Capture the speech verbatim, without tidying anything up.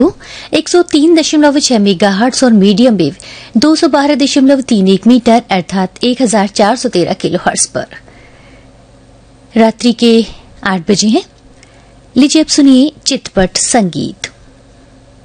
एक सौ तीन दशमलव छह मेगाहर्ट्ज और मीडियम वेव दो सौ बारह दशमलव तीन एक मीटर अर्थात एक हजार चार सौ तेरह किलो हर्ट्ज पर। रात्रि के आठ बजे हैं। लीजिए अब सुनिए चितपट संगीत।